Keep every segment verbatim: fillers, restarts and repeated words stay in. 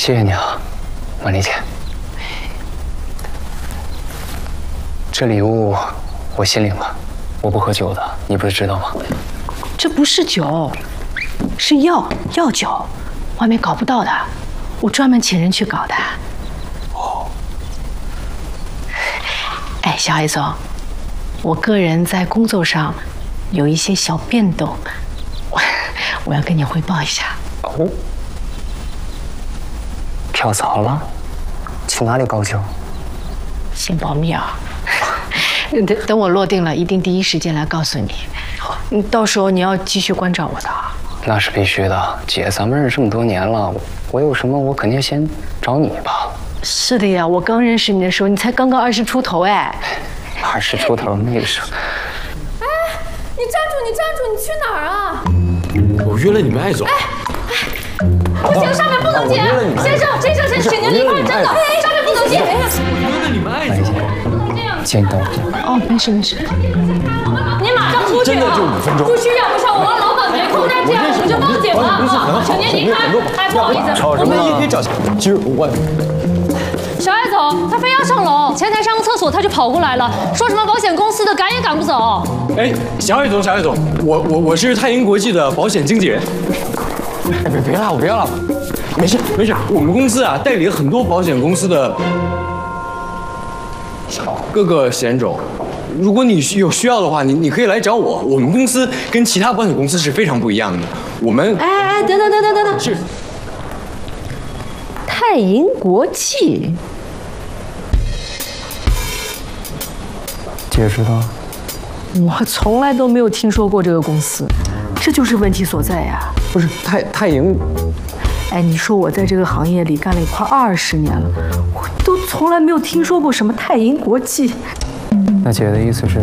谢谢你啊，万丽姐。这礼物我心领了，我不喝酒的，你不是知道吗？ 这不是酒，是药药酒，外面搞不到的，我专门请人去搞的。哦。哎，小艾总，我个人在工作上有一些小变动，我我要跟你汇报一下。 哦。跳槽了？去哪里高就？ 先保密啊。等等我落定了，一定第一时间来告诉你。你到时候你要继续关照我的。 那是必须的，姐，咱们认识这么多年了，我有什么我肯定先找你吧。 是的呀，我刚认识你的时候，你才刚刚二十出头哎。 二十出头那个时候。 哎，你站住！你站住！你去哪儿啊？ 我约了你们艾总。 哎哎，不行，上面不能接。先生，先生，先请您离开，真的，上面不能接。 我约了你们艾总。 见到。 哦，没事没事。 您马上出去啊！ 真的就五分钟。 不需要，不需要，我让老板没空，那这样我们就报警了。请您离开。哎，不好意思， 我们也可以找。其实我。 小艾总，他非要上楼，前台上个厕所，他就跑过来了，说什么保险公司的赶也赶不走。 哎，小艾总，小艾总，我我我是泰银国际的保险经纪人。哎，别别拉我，别拉我，没事没事，我们公司啊代理了很多保险公司的各个险种。如果你有需要的话，你你可以来找我。我们公司跟其他保险公司是非常不一样的。我们哎哎，等等等等等等， 是泰银国际。 姐知道？ 我从来都没有听说过这个公司，这就是问题所在呀。 不是泰泰银？ 哎，你说我在这个行业里干了快二十年了，我都从来没有听说过什么泰银国际。 那姐的意思是？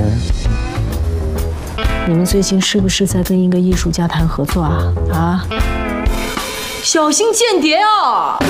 你们最近是不是在跟一个艺术家谈合作啊？啊？小心间谍啊！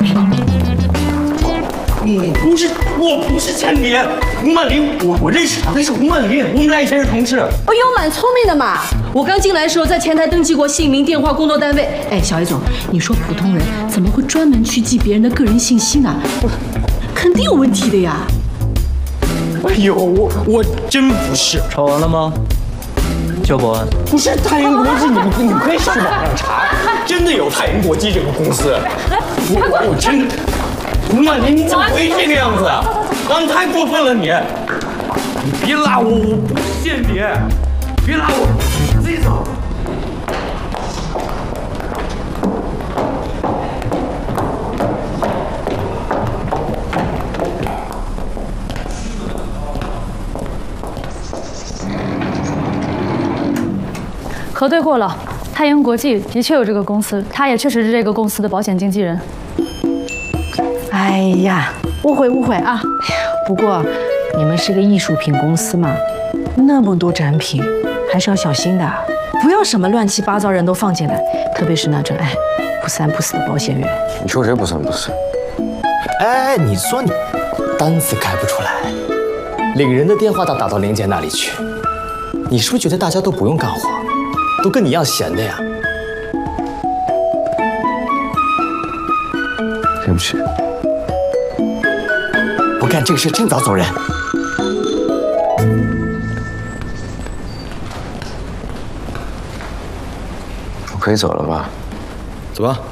我不是，我不是间谍。吴曼玲，我我认识她，她是吴曼玲，我们俩以前是同事。 哎呦，蛮聪明的嘛！我刚进来的时候在前台登记过姓名、电话、工作单位。哎，小艾总，你说普通人怎么会专门去记别人的个人信息呢？肯定有问题的呀！ 哎呦，我我真不是。 查完了吗？焦保安。 不是泰银国际，你们你们可以去网上查，真的有泰银国际这个公司。我我真的。吴曼玲，你怎么会这个样子啊？啊，你太过分了你！你别拉我，我不是间谍，别拉我，自己走。 核对过了，泰银国际的确有这个公司，他也确实是这个公司的保险经纪人。 哎呀，误会误会啊！不过你们是个艺术品公司嘛，那么多展品，还是要小心的，不要什么乱七八糟人都放进来，特别是那种哎不三不四的保险员。 你说谁不三不四？ 哎，你说你单子开不出来，领人的电话倒打到玲姐那里去，你是不是觉得大家都不用干活，都跟你一样闲的呀？ 对不起。 不干这个事，趁早走人。 我可以走了吧？ 走吧。